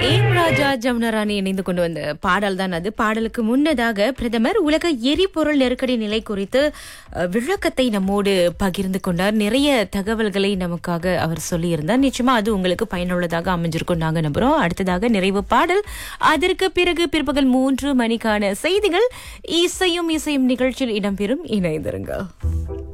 ஏம் ராஜா ஜமுனாராணி இணைந்து கொண்டு வந்த பாடல் தான் அது. பாடலுக்கு முன்னதாக பிரதமர் உலக எரிபொருள் நெருக்கடி நிலை குறித்து விளக்கத்தை நம்மோடு பகிர்ந்து கொண்டார். நிறைய தகவல்களை நமக்காக அவர் சொல்லியிருந்தார். நிச்சயமா அது உங்களுக்கு பயனுள்ளதாக அமைஞ்சிருக்கும் நாங்க நம்புறோம். அடுத்ததாக நிறைவு பாடல், அதற்கு பிறகு பிற்பகல் 3 மணிக்கான செய்திகள். இசையும் இசையும் நிகழ்ச்சியில் இடம்பெறும். இணைந்திருங்க.